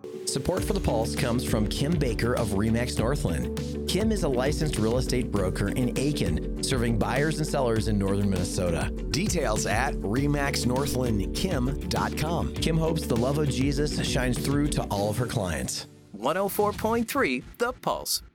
Support for The Pulse comes from Kim Baker of REMAX Northland. Kim is a licensed real estate broker in Aiken, serving buyers and sellers in northern Minnesota. Details at remaxnorthlandkim.com. Kim hopes the love of Jesus shines through to all of her clients. 104.3 The Pulse.